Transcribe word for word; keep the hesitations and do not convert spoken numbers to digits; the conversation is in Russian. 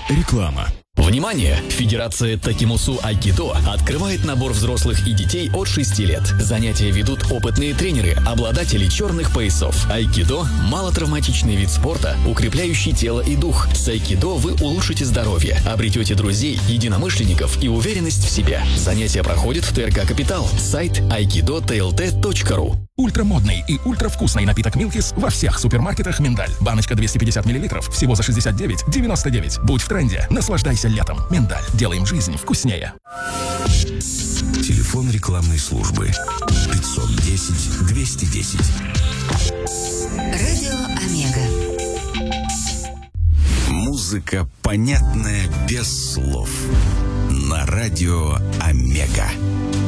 Реклама. Внимание! Федерация Такимусу Айкидо открывает набор взрослых и детей от шести лет. Занятия ведут опытные тренеры, обладатели черных поясов. Айкидо – малотравматичный вид спорта, укрепляющий тело и дух. С Айкидо вы улучшите здоровье, обретете друзей, единомышленников и уверенность в себе. Занятия проходят в ТРК «Капитал». Сайт айкидо тэ эл тэ точка ру. Ультрамодный и ультравкусный напиток «Милкис» во всех супермаркетах «Миндаль». Баночка двести пятьдесят миллилитров всего за шестьдесят девять девяносто девять. Будь в тренде. Наслаждайся летом. «Миндаль». Делаем жизнь вкуснее. Телефон рекламной службы пятьсот десять двести десять. Радио Омега. Музыка, понятная без слов. На радио Омега.